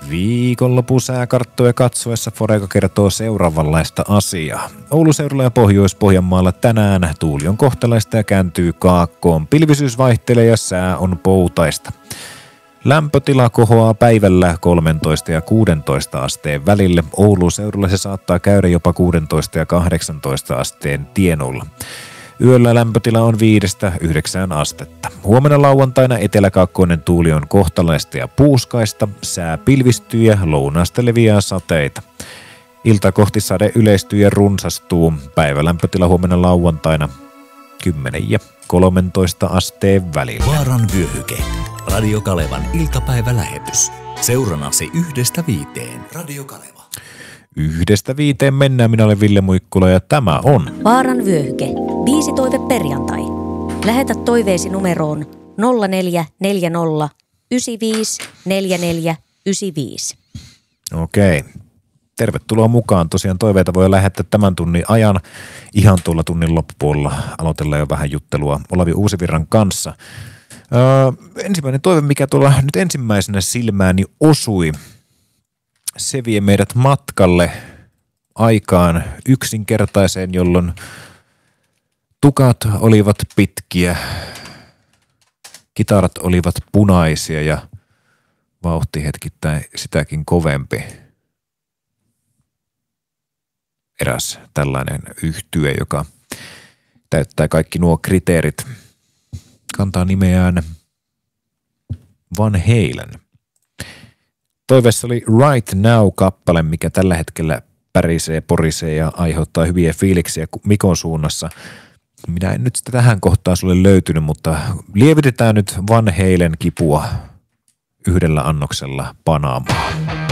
Viikonlopun sääkarttoja katsoessa Foreca kertoo seuraavanlaista asiaa. Oulun seudulla ja Pohjois-Pohjanmaalla tänään tuuli on kohtalaista ja kääntyy kaakkoon. Pilvisyys vaihtelee ja sää on poutaista. Lämpötila kohoaa päivällä 13 ja 16 asteen välille. Oulun seudulla se saattaa käydä jopa 16 ja 18 asteen tienoilla. Yöllä lämpötila on 5–9 astetta. Huomenna lauantaina eteläkaakkoinen tuuli on kohtalaista ja puuskaista. Sää pilvistyy ja lounaasta leviää sateita. Ilta kohti sade yleistyy ja runsastuu. Päivälämpötila huomenna lauantaina 10 ja 13 asteen välillä. Vaaran vyöhyke. Radio Kalevan iltapäivälähetys. Seuranasi 1–5. Radio Kaleva. 1–5 mennään. Minä olen Ville Muikkula ja tämä on Vaaran vyöhyke. 5 toive perjantai. Lähetä toiveesi numeroon 0440 95 44 95. Okei. Tervetuloa mukaan. Tosiaan toiveita voi lähettää tämän tunnin ajan. Ihan tuolla tunnin loppupuolella aloitellaan jo vähän juttelua Olavi Uusivirran kanssa. Ensimmäinen toive, mikä tuolla nyt ensimmäisenä silmääni osui, se vie meidät matkalle aikaan yksinkertaiseen, jolloin tukat olivat pitkiä, kitarat olivat punaisia ja vauhti hetkittäin sitäkin kovempi. Eräs tällainen yhtye, joka täyttää kaikki nuo kriteerit, kantaa nimeään Van Halen. Toiveessa oli Right Now-kappale, mikä tällä hetkellä pärisee, porisee ja aiheuttaa hyviä fiiliksiä Mikon suunnassa. Minä en nyt sitä tähän kohtaan sulle löytynyt, mutta lievitetään nyt Van Halen kipua yhdellä annoksella Panamaa.